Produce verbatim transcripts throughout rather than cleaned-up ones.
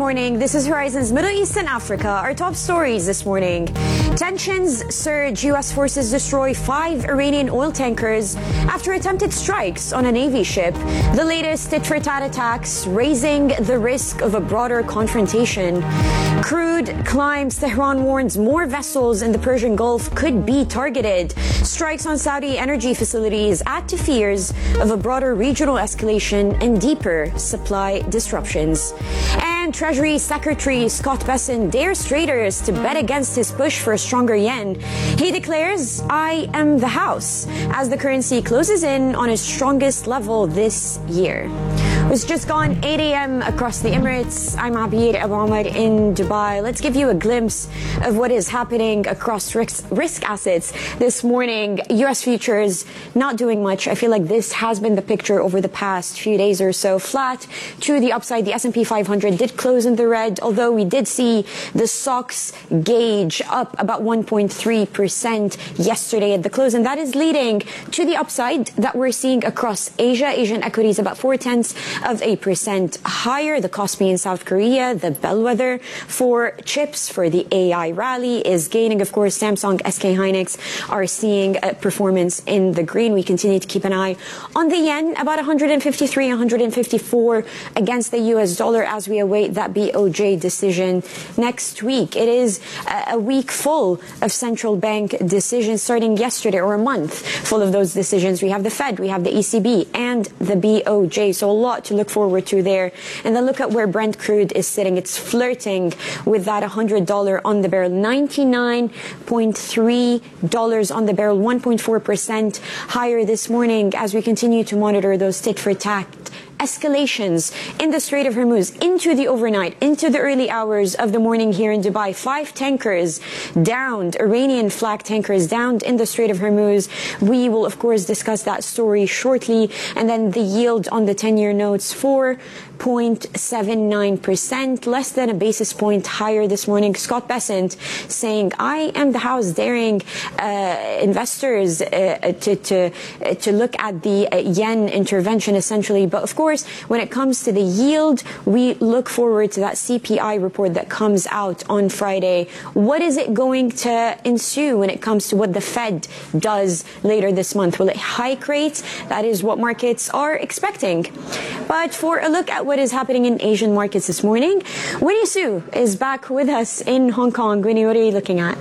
morning. This is Horizon's Middle East and Africa. Our top stories this morning. Tensions surge. U S forces destroy five Iranian oil tankers after attempted strikes on a Navy ship. The latest tit-for-tat attacks, raising the risk of a broader confrontation. Crude climbs. Tehran warns more vessels in the Persian Gulf could be targeted. Strikes on Saudi energy facilities add to fears of a broader regional escalation and deeper supply disruptions. And Treasury Secretary Scott Bessent dares traders to bet against his push for a stronger yen. He declares, "I am the house," as the currency closes in on its strongest level this year. It's just gone eight a.m. across the Emirates. I'm Abir Abu Omar in Dubai. Let's give you a glimpse of what is happening across risk, risk assets this morning. U S futures not doing much. I feel like this has been the picture over the past few days or so. Flat to the upside. The S and P five hundred did close in the red, although we did see the S O X gauge up about one point three percent yesterday at the close, and that is leading to the upside that we're seeing across Asia. Asian equities about four tenths of a percent higher. The Kospi in South Korea, the bellwether for chips for the A I rally, is gaining. Of course, Samsung, S K Hynix are seeing a performance in the green. We continue to keep an eye on the yen, about one fifty-three, one fifty-four against the U S dollar as we await that B O J decision next week. It is a week full of central bank decisions starting yesterday, or a month full of those decisions. We have the Fed, we have the E C B, and the B O J. So a lot to look forward to there. And then look at where Brent crude is sitting. It's flirting with that one hundred dollars on the barrel, ninety-nine point three dollars on the barrel, one point four percent higher this morning as we continue to monitor those tit-for-tat escalations in the Strait of Hormuz into the overnight, into the early hours of the morning here in Dubai. Five tankers downed, Iranian flag tankers downed in the Strait of Hormuz. We will, of course, discuss that story shortly. And then the yield on the ten-year notes, four point seven nine percent, less than a basis point higher this morning. Scott Bessent saying, "I am the house," daring uh, investors uh, to, to, uh, to look at the uh, yen intervention, essentially. But of course, when it comes to the yield, we look forward to that C P I report that comes out on Friday. What is it going to ensue when it comes to what the Fed does later this month? Will it hike rates? That is what markets are expecting. But for a look at what is happening in Asian markets this morning, Winnie Su is back with us in Hong Kong. Winnie, what are you looking at?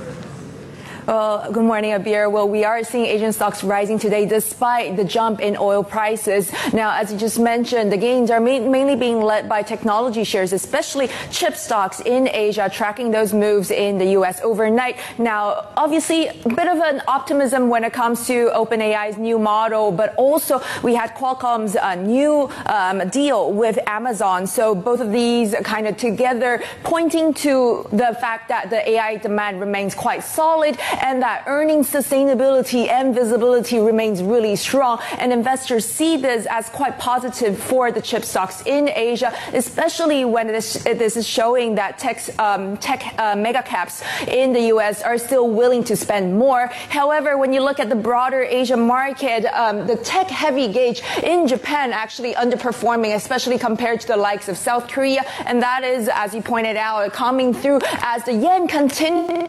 Well, good morning, Abir. Well, we are seeing Asian stocks rising today despite the jump in oil prices. Now, as you just mentioned, the gains are ma- mainly being led by technology shares, especially chip stocks in Asia, tracking those moves in the U S overnight. Now, obviously, a bit of an optimism when it comes to OpenAI's new model, but also we had Qualcomm's uh, new um, deal with Amazon. So both of these kind of together pointing to the fact that the A I demand remains quite solid, and that earnings sustainability and visibility remains really strong. And investors see this as quite positive for the chip stocks in Asia, especially when this, this is showing that tech, um, tech uh, mega caps in the U S are still willing to spend more. However, when you look at the broader Asia market, um, the tech-heavy gauge in Japan actually underperforming, especially compared to the likes of South Korea. And that is, as you pointed out, coming through as the yen continues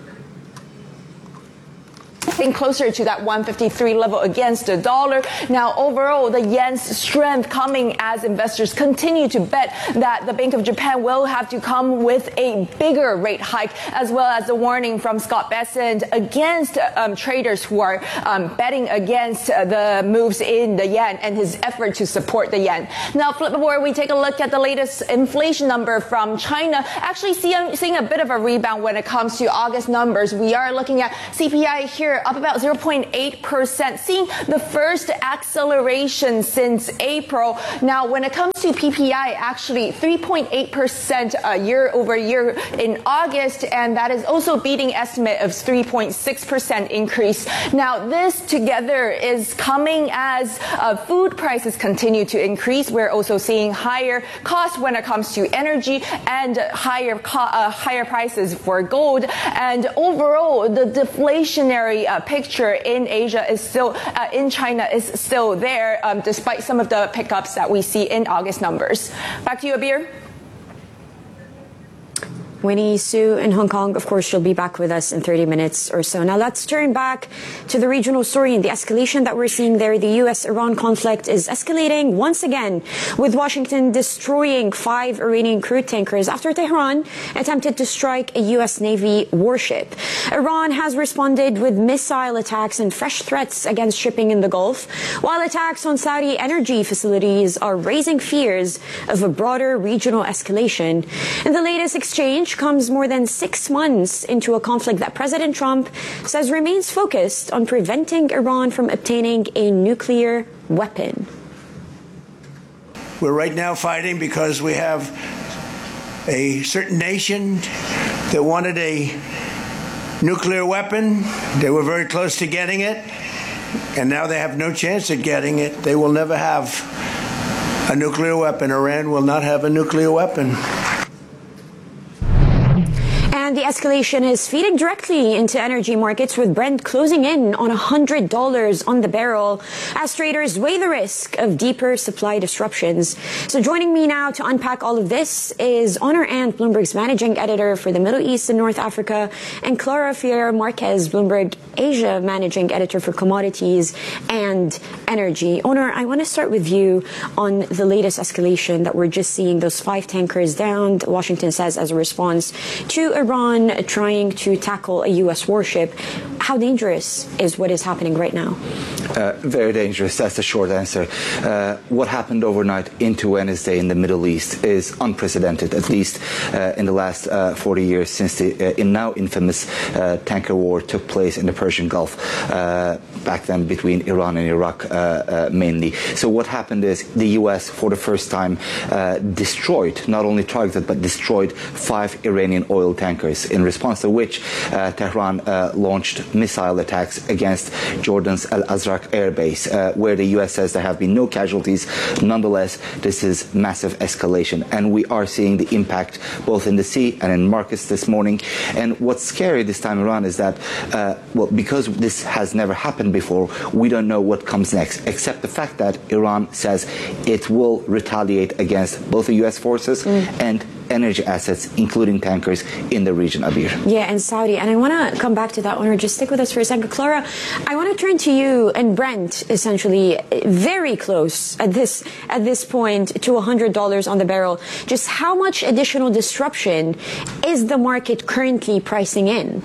closer to that one fifty-three level against the dollar. Now, overall, the yen's strength coming as investors continue to bet that the Bank of Japan will have to come with a bigger rate hike, as well as the warning from Scott Bessent against um, traders who are um, betting against uh, the moves in the yen and his effort to support the yen. Now, flip forward, we take a look at the latest inflation number from China. Actually, see, seeing a bit of a rebound when it comes to August numbers. We are looking at C P I here up about zero point eight percent, seeing the first acceleration since April. Now, when it comes to P P I, actually three point eight percent uh, year over year in August, and that is also beating estimate of three point six percent increase. Now, this together is coming as uh, food prices continue to increase. We're also seeing higher costs when it comes to energy and higher co- uh, higher prices for gold. And overall, the deflationary uh, picture in Asia is still, uh, in China is still there, um, despite some of the pickups that we see in August numbers. Back to you, Abir. Winnie Su in Hong Kong. Of course, she'll be back with us in thirty minutes or so. Now, let's turn back to the regional story and the escalation that we're seeing there. The U S Iran conflict is escalating once again, with Washington destroying five Iranian crude tankers after Tehran attempted to strike a U S Navy warship. Iran has responded with missile attacks and fresh threats against shipping in the Gulf, while attacks on Saudi energy facilities are raising fears of a broader regional escalation. And the latest exchange comes more than six months into a conflict that President Trump says remains focused on preventing Iran from obtaining a nuclear weapon. We're right now fighting because we have a certain nation that wanted a nuclear weapon. They were very close to getting it, and now they have no chance of getting it. They will never have a nuclear weapon. Iran will not have a nuclear weapon. And the escalation is feeding directly into energy markets, with Brent closing in on one hundred dollars on the barrel as traders weigh the risk of deeper supply disruptions. So joining me now to unpack all of this is Onur Ant, Bloomberg's managing editor for the Middle East and North Africa, and Clara Ferrer Marquez, Bloomberg Asia managing editor for commodities and energy. Onur, I want to start with you on the latest escalation that we're just seeing. Those five tankers downed, Washington says, as a response to Iran trying to tackle a U S warship. How dangerous is what is happening right now? Uh, very dangerous. That's the short answer. Uh, what happened overnight into Wednesday in the Middle East is unprecedented, at least uh, in the last uh, forty years since the uh, in now infamous uh, tanker war took place in the Persian Gulf, uh, back then between Iran and Iraq uh, uh, mainly. So what happened is the U S for the first time uh, destroyed, not only targeted, but destroyed five Iranian oil tankers, in response to which uh, Tehran uh, launched missile attacks against Jordan's Al Azraq air base, uh, where the U S says there have been no casualties. Nonetheless, this is massive escalation, and we are seeing the impact both in the sea and in markets this morning. And what's scary this time around is that, uh, well, because this has never happened before, we don't know what comes next, except the fact that Iran says it will retaliate against both the U S forces mm. and energy assets, including tankers in the region, Abir. Yeah, and Saudi. And I want to come back to that one, or just stick with us for a second. Clara, I want to turn to you and Brent, essentially very close at this at this point to one hundred dollars on the barrel. Just how much additional disruption is the market currently pricing in?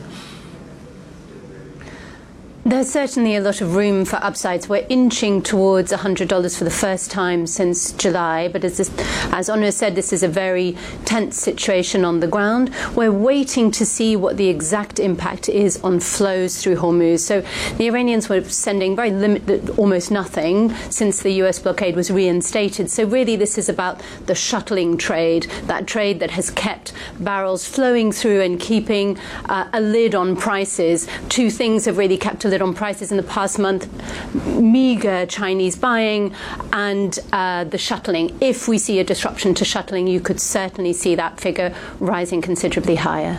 There's certainly a lot of room for upsides. We're inching towards one hundred dollars for the first time since July. But as, this, as Onur said, this is a very tense situation on the ground. We're waiting to see what the exact impact is on flows through Hormuz. So the Iranians were sending very limited, almost nothing, since the U S blockade was reinstated. So really this is about the shuttling trade, that trade that has kept barrels flowing through and keeping uh, a lid on prices. Two things have really kept a lid on prices in the past month: meager Chinese buying and uh, the shuttling. If we see a disruption to shuttling, you could certainly see that figure rising considerably higher.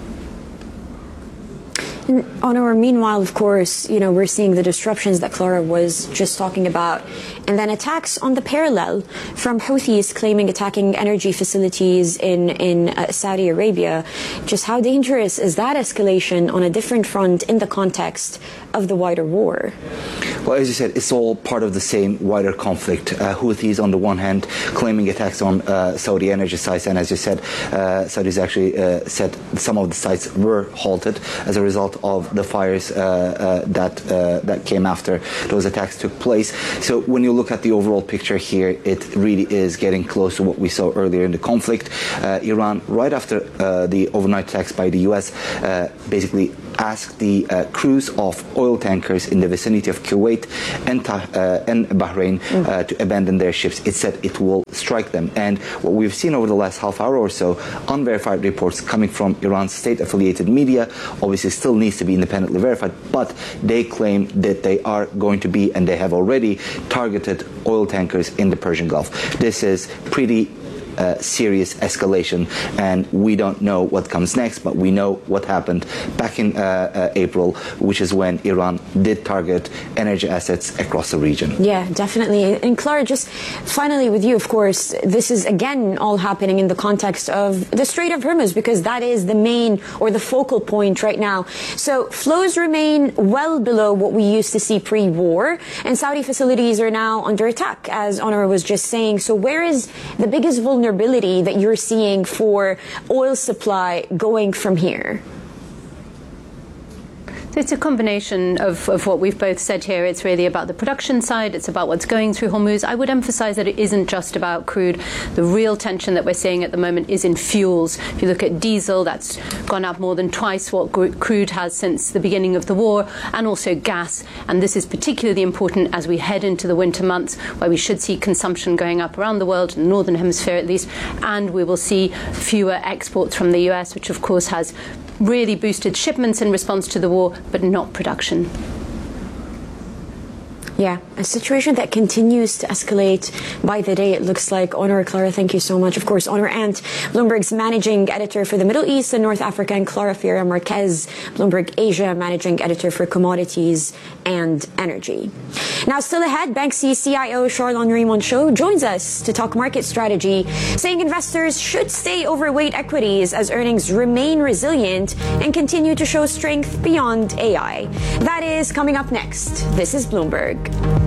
Onur, meanwhile, of course, you know, we're seeing the disruptions that Clara was just talking about, and then attacks on the parallel from Houthis claiming attacking energy facilities in, in uh, Saudi Arabia. Just how dangerous is that escalation on a different front in the context of the wider war? Well, as you said, it's all part of the same wider conflict. Uh, Houthis, on the one hand, claiming attacks on uh, Saudi energy sites, and as you said, uh, Saudis actually uh, said some of the sites were halted as a result of the fires uh, uh, that uh, that came after those attacks took place. So when you look at the overall picture here, it really is getting close to what we saw earlier in the conflict. Uh, Iran, right after uh, the overnight attacks by the U S, uh, basically asked the uh, crews of oil tankers in the vicinity of Kuwait and, uh, and Bahrain uh, to abandon their ships. It said it will strike them. And what we've seen over the last half hour or so, unverified reports coming from Iran's state-affiliated media, obviously still needs to be independently verified, but they claim that they are going to be, and they have already, targeted oil tankers in the Persian Gulf. This is pretty uh, serious escalation, and we don't know what comes next, but we know what happened back in uh, uh, April, which is when Iran did target energy assets across the region. Yeah, definitely. And Clara, just finally with you, of course, this is again all happening in the context of the Strait of Hormuz, because that is the main or the focal point right now. So flows remain well below what we used to see pre-war, and Saudi facilities are now under attack, as Honor was just saying. So where is the biggest vulnerability that you're seeing for oil supply going from here? It's a combination of, of what we've both said here. It's really about the production side. It's about what's going through Hormuz. I would emphasize that it isn't just about crude. The real tension that we're seeing at the moment is in fuels. If you look at diesel, that's gone up more than twice what crude has since the beginning of the war, and also gas. And this is particularly important as we head into the winter months, where we should see consumption going up around the world, in the northern hemisphere at least, and we will see fewer exports from the U S, which of course has really boosted shipments in response to the war, but not production. Yeah, a situation that continues to escalate by the day, it looks like. Honor, Clara, thank you so much. Of course, Honor Ant, Bloomberg's managing editor for the Middle East and North Africa, and Clara Fierro Marquez, Bloomberg Asia managing editor for commodities and energy. Now, still ahead, Banksy C I O Charles-Henri Monchot joins us to talk market strategy, saying investors should stay overweight equities as earnings remain resilient and continue to show strength beyond A I. That is coming up next. This is Bloomberg.